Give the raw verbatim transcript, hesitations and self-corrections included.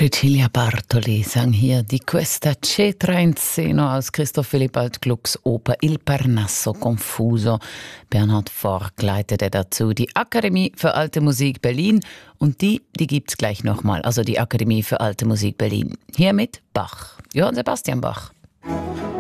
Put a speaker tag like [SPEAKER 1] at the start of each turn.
[SPEAKER 1] Cecilia Bartoli sang hier Di questa cetra in seno aus Christoph Willibald Glucks Oper Il Parnasso Confuso. Bernhard Forck leitete dazu die Akademie für Alte Musik Berlin und die, die gibt's gleich nochmal, also die Akademie für Alte Musik Berlin. Hiermit Bach, Johann Sebastian Bach.